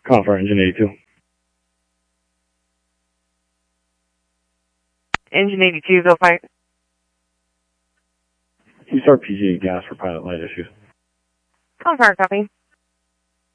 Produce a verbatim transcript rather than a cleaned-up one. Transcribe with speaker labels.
Speaker 1: Call for engine eighty-two.
Speaker 2: Engine eighty-two, go fire.
Speaker 1: You start P G gas for pilot light issues.
Speaker 2: Call fire, copy.